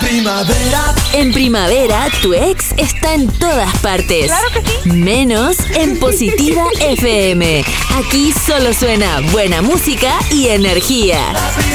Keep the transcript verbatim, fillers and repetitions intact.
primavera. En primavera, tu ex está en todas partes. Claro que sí. Menos en Positiva F M. Aquí solo suena buena música y energía.